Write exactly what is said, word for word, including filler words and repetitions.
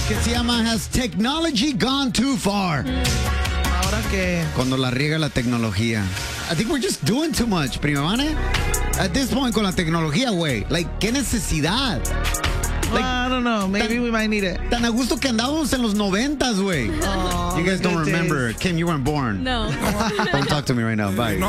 que se llama Has Technology Gone Too Far? Ahora que... Cuando la riega la tecnología. I think we're just doing too much, prima Vane. At this point, con la tecnología, güey. Like, ¿qué necesidad? Like, well, I don't know. Maybe tan, we might need it. Tan a gusto que andábamos en los noventas, güey. Oh, you guys don't remember. Days. Kim, you weren't born. No. Don't talk to me right now. Bye.